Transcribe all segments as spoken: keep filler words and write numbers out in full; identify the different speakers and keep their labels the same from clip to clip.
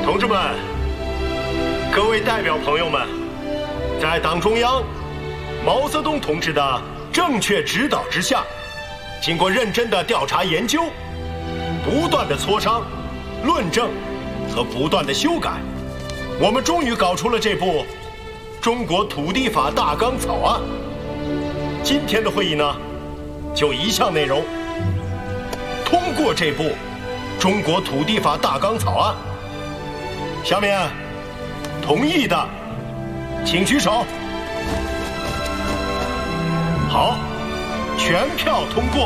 Speaker 1: 同志们，各位代表朋友们，在党中央毛泽东同志的正确指导之下，经过认真的调查研究，不断的磋商、论证和不断的修改，我们终于搞出了这部《中国土地法大纲草案》。今天的会议呢，就一项内容，通过这部《中国土地法大纲草案》。下面同意的请举手。好，全票通过。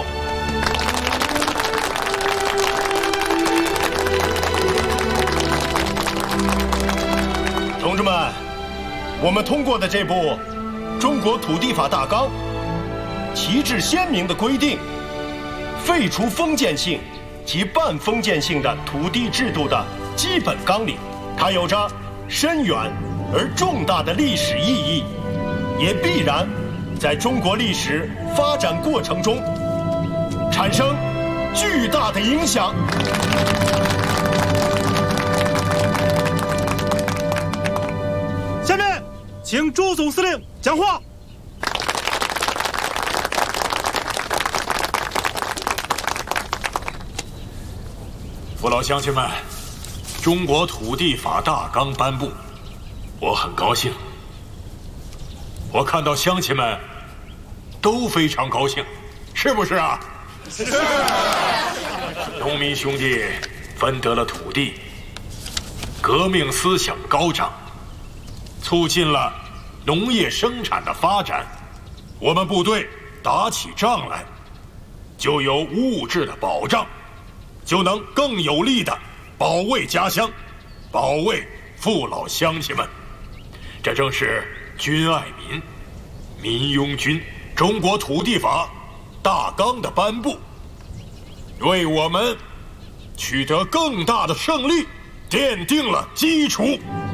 Speaker 1: 同志们，我们通过的这部《中国土地法大纲》，旗帜鲜明地规定，废除封建性及半封建性的土地制度的基本纲领。它有着深远而重大的历史意义，也必然在中国历史发展过程中产生巨大的影响。
Speaker 2: 下面请朱总司令讲话。
Speaker 3: 父老乡亲们，中国土地法大纲颁布，我很高兴。我看到乡亲们都非常高兴，是不是啊？是。农民兄弟分得了土地，革命思想高涨，促进了农业生产的发展。我们部队打起仗来，就有物质的保障，就能更有力地保卫家乡，保卫父老乡亲们。这正是军爱民，民拥军。中国土地法大纲的颁布，为我们取得更大的胜利奠定了基础。